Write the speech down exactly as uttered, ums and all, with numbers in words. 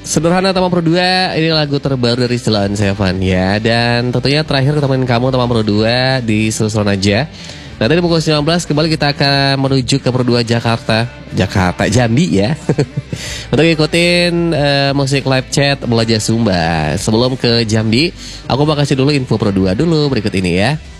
Sederhana Tama Pro dua, ini lagu terbaru dari Sheila on Seven ya. Dan tentunya terakhir ketemuin kamu Tama Pro dua di Seru-Seruan aja. Nanti di pukul sembilan belas kembali kita akan menuju ke Pro dua Jakarta. Jakarta, Jambi ya. Untuk ikutin uh, musik live chat Belajar Sumba. Sebelum ke Jambi, aku mau kasih dulu info Pro dua dulu berikut ini ya.